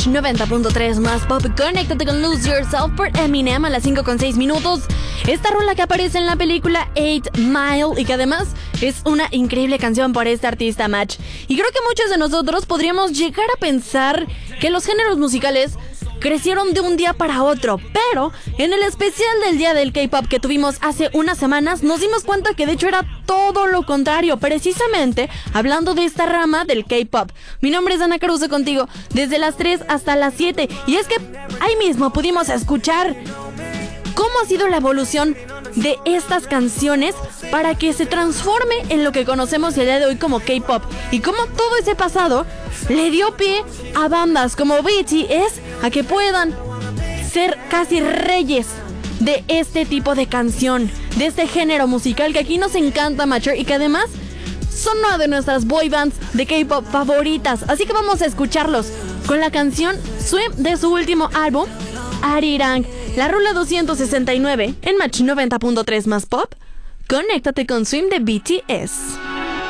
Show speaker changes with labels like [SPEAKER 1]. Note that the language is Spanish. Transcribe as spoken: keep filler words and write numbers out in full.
[SPEAKER 1] noventa punto tres más pop. Conéctate con Lose Yourself por Eminem a las cinco con seis minutos. Esta rola que aparece en la película eight Mile y que además es una increíble canción por este artista, Match. Y creo que muchos de nosotros podríamos llegar a pensar que los géneros musicales crecieron de un día para otro, pero en el especial del día del K-pop que tuvimos hace unas semanas nos dimos cuenta que de hecho era todo lo contrario, precisamente hablando de esta rama del K-pop. Mi nombre es Ana Caruso contigo desde las tres hasta las siete, y es que ahí mismo pudimos escuchar cómo ha sido la evolución de estas canciones para que se transforme en lo que conocemos el día de hoy como K-pop, y cómo todo ese pasado le dio pie a bandas como B T S a que puedan ser casi reyes de este tipo de canción, de este género musical que aquí nos encanta, Mature, y que además son una de nuestras boy bands de K-pop favoritas. Así que vamos a escucharlos con la canción Swim de su último álbum, Arirang, la rola doscientos sesenta y nueve en Match noventa punto tres más pop. Conéctate con Swim de B T S.